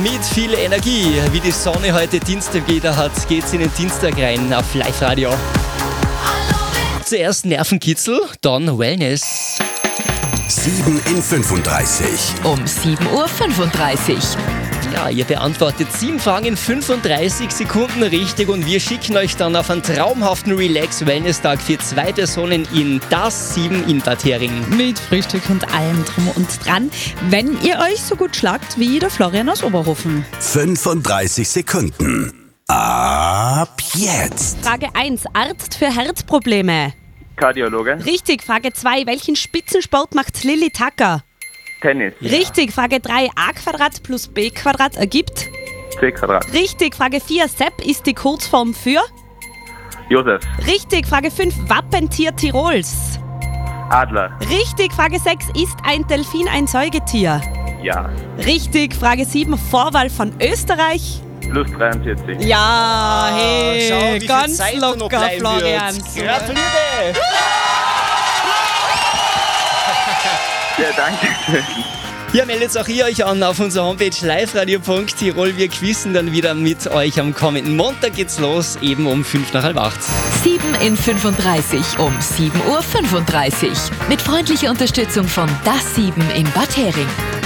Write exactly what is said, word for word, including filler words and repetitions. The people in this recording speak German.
mit viel Energie. Wie die Sonne heute Dienstag wieder hat, geht's in den Dienstag rein auf Live-Radio. Zuerst Nervenkitzel, dann Wellness. sieben in fünfunddreißig. Um sieben Uhr fünfunddreißig. Ja, ihr beantwortet sieben Fragen in fünfunddreißig Sekunden richtig und wir schicken euch dann auf einen traumhaften Relax-Wellness-Tag für zwei Personen in das sieben in Bad Hering. Mit Frühstück und allem drum und dran, wenn ihr euch so gut schlagt wie der Florian aus Oberhofen. fünfunddreißig Sekunden. Ab jetzt. Frage eins. Arzt für Herzprobleme. Kardiologe. Richtig. Frage zwei. Welchen Spitzensport macht Lilly Tacker? Tennis. Richtig. Frage drei. A Quadrat plus B Quadrat ergibt? C Quadrat. Richtig. Frage vier. Sepp ist die Kurzform für? Josef. Richtig. Frage fünf. Wappentier Tirols. Adler. Richtig. Frage sechs. Ist ein Delfin ein Säugetier? Ja. Richtig. Frage sieben. Vorwahl von Österreich? Plus dreiundvierzig. Ja, hey, Schau, wie viel ganz Zeit da noch locker, bleiben Florian. wird. Gratuliere! Ja, danke. Ja, meldet auch ihr euch an auf unserer Homepage liveradio punkt tirol. Wir quizzen dann wieder mit euch am kommenden Montag. Geht's los, eben um fünf nach halb acht. sieben in fünfunddreißig um sieben Uhr fünfunddreißig. Mit freundlicher Unterstützung von das sieben in Bad Hering.